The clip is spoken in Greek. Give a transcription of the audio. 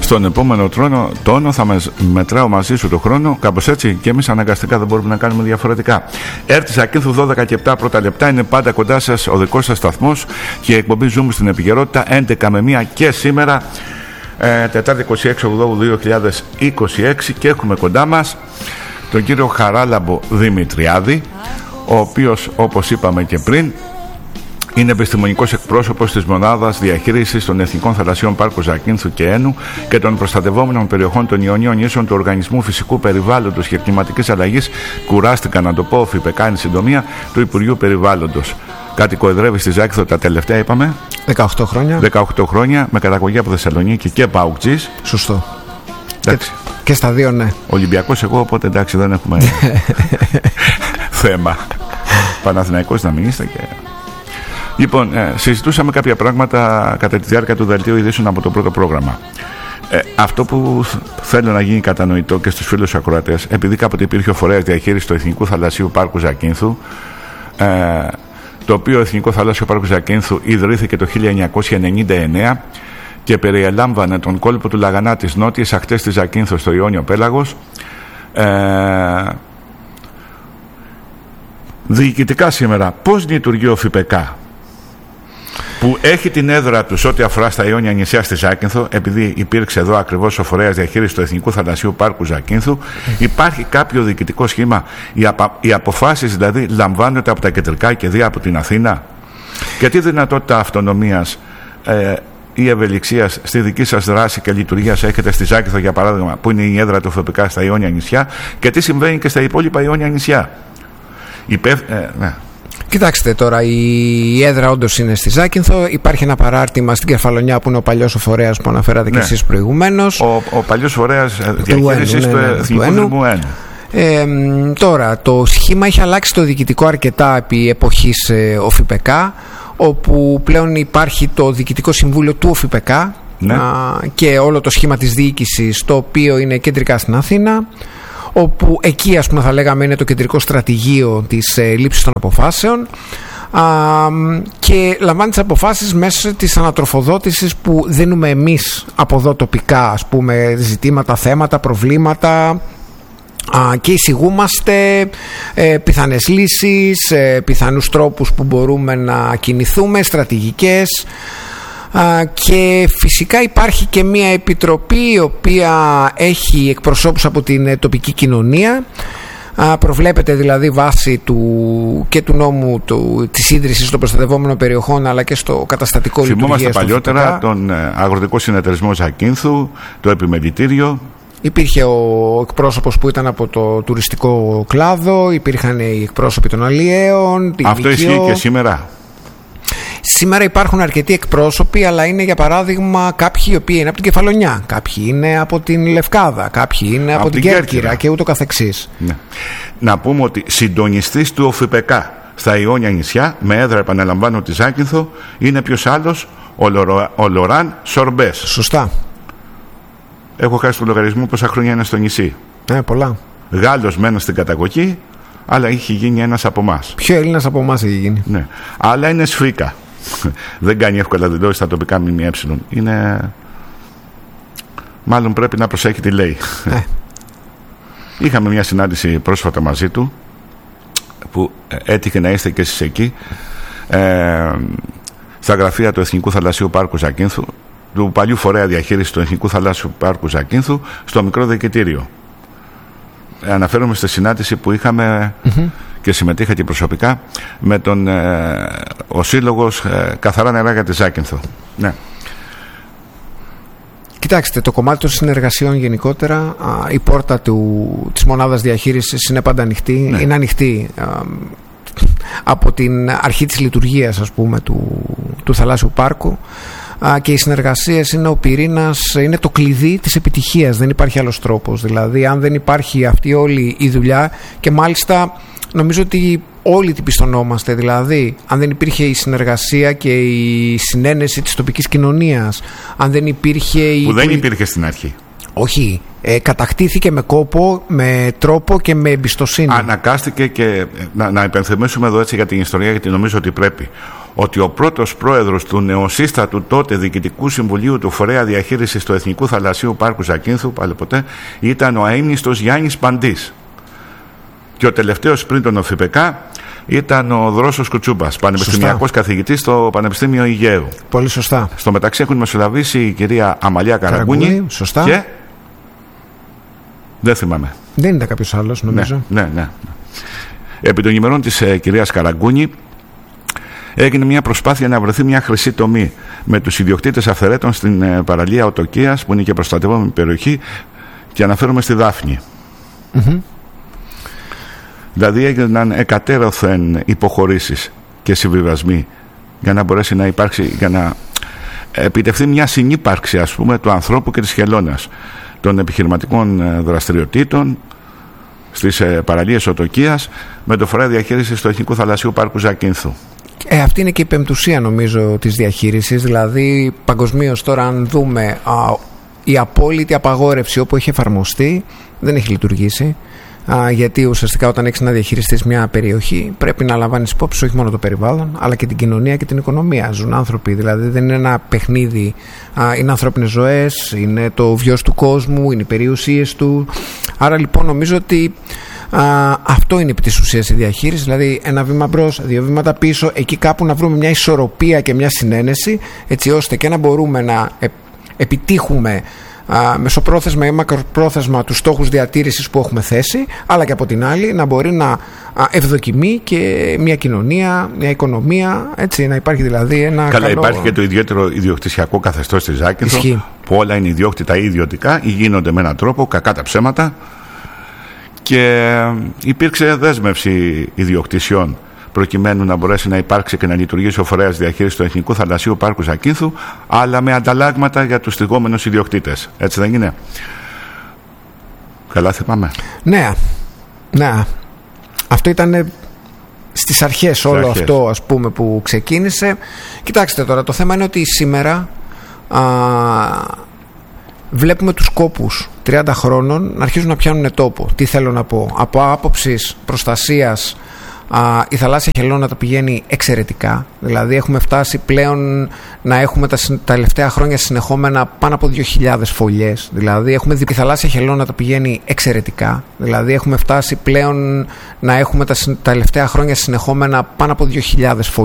στον επόμενο τόνο θα μετράω μαζί σου το χρόνο. Κάπως έτσι, και εμείς αναγκαστικά δεν μπορούμε να κάνουμε διαφορετικά. Έρτη Ζακίνθου 12 και 7 πρώτα λεπτά. Είναι πάντα κοντά σας ο δικός σας σταθμός και η εκπομπή Zoom στην επικαιρότητα 11 με 1 και σήμερα Τετάρτη 26 Οκτώβρου 2026, και έχουμε κοντά μας τον κύριο Χαράλαμπο Δημητριάδη, ο οποίος, όπως είπαμε και πριν, είναι επιστημονικός εκπρόσωπος της Μονάδας Διαχείρισης των Εθνικών Θαλασσίων Πάρκου Ζακίνθου και Ένου και των προστατευόμενων περιοχών των Ιωνίων Νήσων του Οργανισμού Φυσικού Περιβάλλοντος και Κλιματικής Αλλαγής, κουράστηκα να το πω, ΟΦΠΚ είναι συντομία, του Υπουργείου Περιβάλλοντος. Κατοικοεδρεύει στη Ζάκυνθο τα τελευταία, είπαμε, 18 χρόνια. 18 χρόνια, με καταγωγή από Θεσσαλονίκη και Παουκτζής. Σωστό. Και στα δύο, ναι. Ολυμπιακός εγώ, οπότε εντάξει, δεν έχουμε θέμα. Παναθηναϊκός να μην είστε και... Λοιπόν, συζητούσαμε κάποια πράγματα κατά τη διάρκεια του δελτίου ειδήσεων από το πρώτο πρόγραμμα. Αυτό που θέλω να γίνει κατανοητό και στους φίλους ακροατές, επειδή κάποτε υπήρχε ο φορέας διαχείρισης του Εθνικού Θαλασσίου Πάρκου Ζακίνθου, το οποίο Εθνικό Θαλάσσιο Πάρκο Ζακίνθου ιδρύθηκε το 1999 και περιελάμβανε τον κόλπο του Λαγανά, τις νότιες ακτές της Ζακίνθου στο Ιόνιο Πέλαγος. Διοικητικά σήμερα πώς λειτουργεί ο ΦΠΚ, που έχει την έδρα του ό,τι αφορά στα Ιόνια νησιά στη Ζάκυνθο, επειδή υπήρξε εδώ ακριβώς ο φορέας διαχείρισης του Εθνικού Θαλασσίου Πάρκου Ζακίνθου, υπάρχει κάποιο διοικητικό σχήμα? Οι αποφάσεις δηλαδή λαμβάνονται από τα κεντρικά και δι' από την Αθήνα? Και τι δυνατότητα αυτονομίας ή ευελιξίας στη δική σας δράση και λειτουργία έχετε στη Ζάκυνθο, για παράδειγμα, που είναι η έδρα του ΦΠΚ στα Ιόνια νησιά, και τι συμβαίνει και στα υπόλοιπα Ιόνια νησιά? Ναι. Κοιτάξτε τώρα, η έδρα όντως είναι στη Ζάκυνθο. Υπάρχει ένα παράρτημα στην Κεφαλονιά που είναι ο παλιός φορέας που αναφέρατε και εσείς προηγουμένως. Ο παλιός φορέας διαχείρισης του Εθνικού Δήμου Ένου. Τώρα, το σχήμα έχει αλλάξει το διοικητικό αρκετά επί εποχής ΟΦΠΚ, όπου πλέον υπάρχει το Διοικητικό Συμβούλιο του ΟΦΠΚ, ναι, και όλο το σχήμα της διοίκησης, το οποίο είναι κεντρικά στην Αθήνα, όπου εκεί, ας πούμε, θα λέγαμε είναι το κεντρικό στρατηγείο της λήψης των αποφάσεων, και λαμβάνει τις αποφάσεις μέσω της ανατροφοδότησης που δίνουμε εμείς από εδώ τοπικά, ας πούμε, ζητήματα, θέματα, προβλήματα, και εισηγούμαστε πιθανές λύσεις, πιθανούς τρόπους που μπορούμε να κινηθούμε, στρατηγικές. Και φυσικά υπάρχει και μια επιτροπή η οποία έχει εκπροσώπους από την τοπική κοινωνία. Προβλέπεται δηλαδή βάση και του νόμου της ίδρυσης των προστατευόμενων περιοχών, αλλά και στο καταστατικό λειτουργίας. Θυμόμαστε παλιότερα τον Αγροτικό Συνεταιρισμό Ζακίνθου, το επιμελητήριο. Υπήρχε ο εκπρόσωπος που ήταν από το τουριστικό κλάδο, υπήρχαν οι εκπρόσωποι των αλλιέων. Αυτό ισχύει και σήμερα? Σήμερα υπάρχουν αρκετοί εκπρόσωποι, αλλά είναι, για παράδειγμα, κάποιοι οι οποίοι είναι από την Κεφαλονιά, κάποιοι είναι από την Λευκάδα, κάποιοι είναι από την Κέρκυρα και ούτω καθεξής. Ναι. Να πούμε ότι συντονιστής του ΟΦΠΚ στα Ιόνια νησιά, με έδρα, επαναλαμβάνω, τη Ζάκυνθο, είναι ποιος άλλος? Ο Λοράν Σορμπές. Σωστά. Έχω χάσει το λογαριασμό πόσα χρόνια είναι στο νησί. Πολλά. Γάλλος μένω στην καταγωγή, αλλά είχε γίνει ένας από εμάς. Ποιο Έλληνας από εμάς έχει γίνει? Ναι. Αλλά είναι σφίκα. Δεν κάνει εύκολα δηλώσεις στα τοπικά ΜΜΕ. Είναι... Μάλλον πρέπει να προσέχει τι λέει. Είχαμε μια συνάντηση πρόσφατα μαζί του, που έτυχε να είστε και εσείς εκεί, στα γραφεία του Εθνικού Θαλασσίου Πάρκου Ζακίνθου, του παλιού φορέα διαχείρισης του Εθνικού Θαλάσσιου Πάρκου Ζακίνθου, στο μικρό διοικητήριο. Αναφέρομαι στη συνάντηση που είχαμε και συμμετείχα και προσωπικά με τον ο Σύλλογος Καθαρά Νερά για τη Ζάκυνθο. Ναι. Κοιτάξτε, το κομμάτι των συνεργασιών γενικότερα, η πόρτα της μονάδας διαχείρισης είναι πάντα ανοιχτή. Ναι. Είναι ανοιχτή από την αρχή της λειτουργίας, ας πούμε, του θαλάσσιου πάρκου, και οι συνεργασίες είναι ο πυρήνας, είναι το κλειδί της επιτυχίας. Δεν υπάρχει άλλος τρόπος. Δηλαδή, αν δεν υπάρχει αυτή όλη η δουλειά, και μάλιστα νομίζω ότι όλοι την πιστωνόμαστε, δηλαδή αν δεν υπήρχε η συνεργασία και η συνένεση της τοπικής κοινωνίας, αν δεν υπήρχε που δεν υπήρχε στην αρχή. Όχι, κατακτήθηκε με κόπο, με τρόπο και με εμπιστοσύνη. Ανακάστηκε, και να υπενθυμίσουμε εδώ έτσι για την ιστορία, γιατί νομίζω ότι πρέπει. ότι ο πρώτος πρόεδρος του νεοσύστατου τότε Διοικητικού Συμβουλίου του Φορέα Διαχείρισης του Εθνικού Θαλασσίου Πάρκου Ζακίνθου, πάλι ποτέ, ήταν ο αείμνηστος Γιάννης Παντής. Και ο τελευταίος πριν τον ΟΦΙΠΕΚΑ ήταν ο Δρόσος Κουτσούμπας, πανεπιστημιακός καθηγητής στο Πανεπιστήμιο Αιγαίου. Πολύ σωστά. Στο μεταξύ έχουν μεσολαβήσει η κυρία Αμαλία Καραγκούνη. Σωστά. Και δεν θυμάμαι. Δεν ήταν κάποιος άλλος, νομίζω. Ναι. Επί των ημερών της κυρίας Καραγκούνη έγινε μια προσπάθεια να βρεθεί μια χρυσή τομή με τους ιδιοκτήτες αυθαιρέτων στην παραλία Οτοκίας, που είναι και προστατευόμενη περιοχή, και αναφέρομαι στη Δάφνη. Δηλαδή έγιναν εκατέρωθεν υποχωρήσεις και συμβιβασμοί για να μπορέσει να υπάρξει, για να επιτευχθεί μια συνύπαρξη, ας πούμε, του ανθρώπου και της χελώνας, των επιχειρηματικών δραστηριοτήτων στις παραλίες Οτοκίας με το Φορέα Διαχείρισης του Εθνικού Θαλασσίου Πάρκου Ζακίνθου. Αυτή είναι και η πεμπτουσία, νομίζω, της διαχείρισης. Δηλαδή παγκοσμίως τώρα, αν δούμε, η απόλυτη απαγόρευση όπου έχει εφαρμοστεί δεν έχει λειτουργήσει. Γιατί ουσιαστικά όταν έχεις να διαχειριστείς μια περιοχή πρέπει να λαμβάνεις υπόψη όχι μόνο το περιβάλλον αλλά και την κοινωνία και την οικονομία. Ζουν άνθρωποι, δηλαδή δεν είναι ένα παιχνίδι, είναι ανθρώπινες ζωές, είναι το βιος του κόσμου, είναι οι περιουσίες του. Άρα λοιπόν νομίζω ότι αυτό είναι επί της ουσίας η διαχείριση, δηλαδή ένα βήμα μπρος, δύο βήματα πίσω, εκεί κάπου να βρούμε μια ισορροπία και μια συνένεση, έτσι ώστε και να μπορούμε να επιτύχουμε μεσοπρόθεσμα ή μακροπρόθεσμα τους στόχους διατήρησης που έχουμε θέσει, αλλά και από την άλλη να μπορεί να ευδοκιμεί και μια κοινωνία, μια οικονομία, έτσι, να υπάρχει δηλαδή ένα Καλά, υπάρχει και το ιδιαίτερο ιδιοκτησιακό καθεστώς στη Ζάκυνθο, που όλα είναι ιδιόκτητα ή ιδιωτικά ή γίνονται με έναν τρόπο, κακά τα ψέματα, και υπήρξε δέσμευση ιδιοκτησιών προκειμένου να μπορέσει να υπάρξει και να λειτουργήσει ο Φορέας Διαχείρισης του Εθνικού Θαλασσίου Πάρκου Ζακίνθου, αλλά με ανταλλάγματα για τους θυγόμενους ιδιοκτήτες. Έτσι δεν είναι? Καλά θυμάμαι. Ναι. Αυτό ήταν στις αρχές όλο αυτό, ας πούμε, που ξεκίνησε. Κοιτάξτε τώρα, το θέμα είναι ότι σήμερα βλέπουμε τους κόπους 30 χρόνων να αρχίζουν να πιάνουν τόπο. Τι θέλω να πω? Από άποψης προστασίας, η θαλάσσια χελώνα πηγαίνει εξαιρετικά. Δηλαδή έχουμε φτάσει πλέον να έχουμε τα τελευταία χρόνια συνεχόμενα πάνω από 2.000 φωλιές. Δηλαδή έχουμε η θαλάσσια χελώνα πηγαίνει εξαιρετικά. Δηλαδή έχουμε φτάσει πλέον να έχουμε τα τελευταία χρόνια συνεχόμενα πάνω από 2.000 φωλιές.